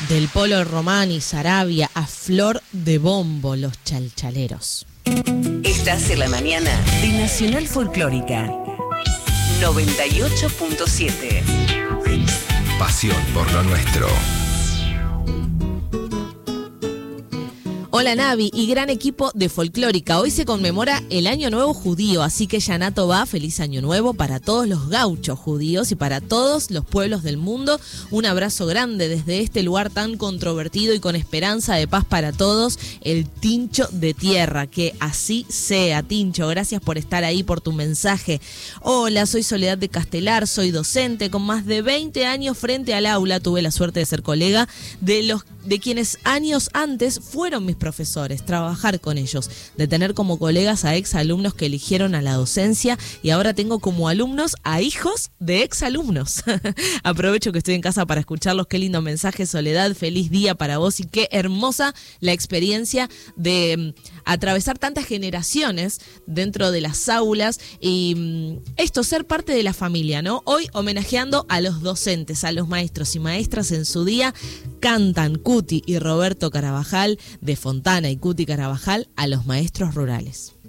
Del Polo Román y Sarabia a flor de bombo, los chalchaleros. Estás en la mañana de Nacional Folclórica 98.7. Pasión por lo nuestro. Hola Navi y gran equipo de Folclórica. Hoy se conmemora el Año Nuevo Judío, así que Yanato va, feliz Año Nuevo para todos los gauchos judíos y para todos los pueblos del mundo. Un abrazo grande desde este lugar tan controvertido y con esperanza de paz para todos, el Tincho de Tierra. Que así sea, Tincho. Gracias por estar ahí, por tu mensaje. Hola, soy Soledad de Castelar, soy docente con más de 20 años frente al aula. Tuve la suerte de ser colega de quienes años antes fueron mis profesores, trabajar con ellos, de tener como colegas a exalumnos que eligieron a la docencia y ahora tengo como alumnos a hijos de exalumnos. Aprovecho que estoy en casa para escucharlos. Qué lindo mensaje, Soledad, feliz día para vos y qué hermosa la experiencia de atravesar tantas generaciones dentro de las aulas y esto, ser parte de la familia, ¿no? Hoy homenajeando a los docentes, a los maestros y maestras en su día, cantan Cuti y Roberto Carabajal de Fontana y Cuti Carabajal a los maestros rurales.